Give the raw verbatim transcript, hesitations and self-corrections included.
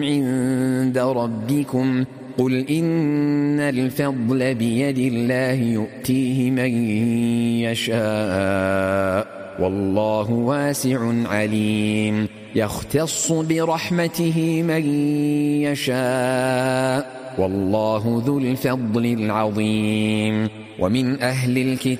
عند ربكم قل إن الفضل بيد الله يؤتيه من يشاء والله واسع عليم يختص برحمته من يشاء والله ذو الفضل العظيم ومن أهل الكتاب